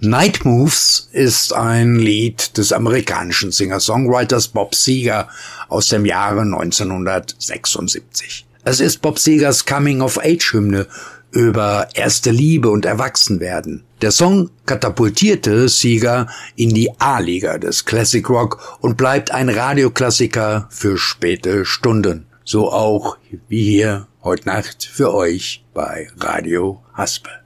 Night Moves ist ein Lied des amerikanischen Singer-Songwriters Bob Seger aus dem Jahre 1976. Es ist Bob Segers Coming-of-Age-Hymne über erste Liebe und Erwachsenwerden. Der Song katapultierte Seger in die A-Liga des Classic Rock und bleibt ein Radioklassiker für späte Stunden. So auch wie hier heute Nacht für euch bei Radio Haspel.